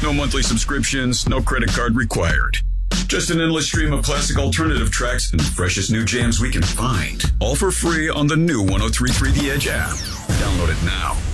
No monthly subscriptions, no credit card required. Just an endless stream of classic alternative tracks and the freshest new jams we can find. All for free on the new 103.3 The Edge app. Download it now.